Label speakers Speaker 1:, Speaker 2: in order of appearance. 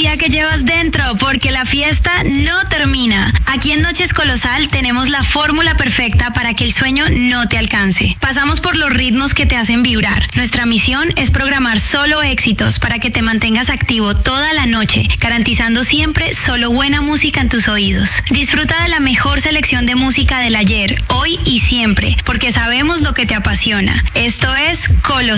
Speaker 1: energía que llevas dentro, porque la fiesta no termina. Aquí en Noches Colosal tenemos la fórmula perfecta para que el sueño no te alcance. Pasamos por los ritmos que te hacen vibrar. Nuestra misión es programar solo éxitos para que te mantengas activo toda la noche, garantizando siempre solo buena música en tus oídos. Disfruta de la mejor selección de música del ayer, hoy y siempre, porque sabemos lo que te apasiona. Esto es Colosal.